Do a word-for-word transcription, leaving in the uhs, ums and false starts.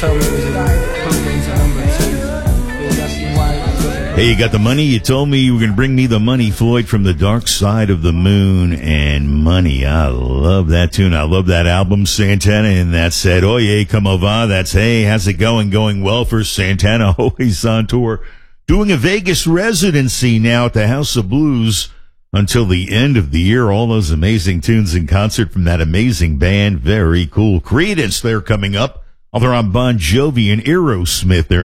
told me it was a put me to number two. Yeah, that's why. Hey, you got the money? You told me you were going to bring me the money, Floyd, from the Dark Side of the Moon and Money. I love that tune. I love that album, Santana. And that said, Oye, como va? That's, hey, how's it going? Going well for Santana. Always on tour. Doing a Vegas residency now at the House of Blues until the end of the year. All those amazing tunes in concert from that amazing band. Very cool. Creedence, they're coming up. Oh, they're on Bon Jovi and Aerosmith. They're